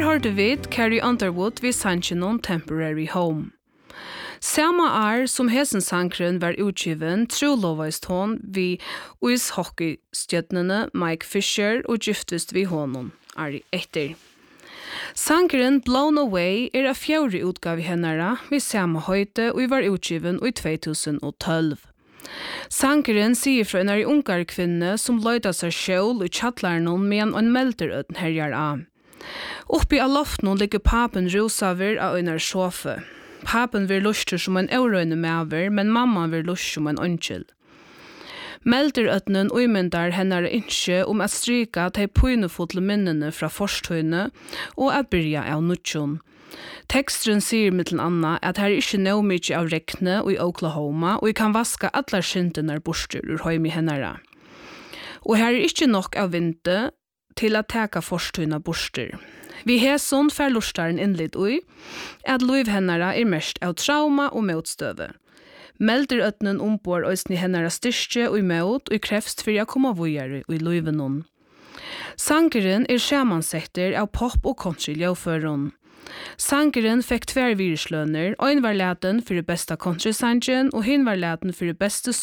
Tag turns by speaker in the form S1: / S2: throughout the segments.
S1: hørte vi Carrie Underwood vid sangen Temporary Home. Samma år som hesensankren var utgiven, trolovaist hon vi ishockeystjøtnene Mike Fisher og giftest vi honom, Ari etter. Sankeren Blown Away a fjärde utgave hennara vid samma høyde og var utgiven i 2012. Sankeren sier fra en ungar kvinne som løyda seg sjål i tjattlaren med en melderøden herjar av. Oppi av loften ligger papen rosaver av en sofa. Papen vil luster som en eurøyne maver, men mamma vil luster som en ønskjel. Melderøtnen umyndar hennare innskje at stryka de pøynefotle minnene fra forstøyne og at byrja av nuttjon. Teksten sier mittel anna at her ikke nå mykje av rekne i Oklahoma og kan vaska alle skyndene borster ur heim i hennara. Og her ikke nok av vinte til at teka forstøyne borster. Vi heson fer lustaren innlitt ui at liv hennara mest av trauma og motstøve. Melderøtnen ombor òsni hennara styrke og mot og krefst for å komme vujere i livenon. Sangeren sjamansetter av pop og country ljøføren. Sangeren fikk tvervirslønner, og en var leten for det beste country-sangen, og hin var leten for det beste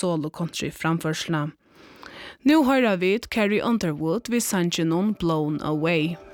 S1: solo-country-framførsla. Nå hører vi Carrie Underwood ved sangen Blown Away.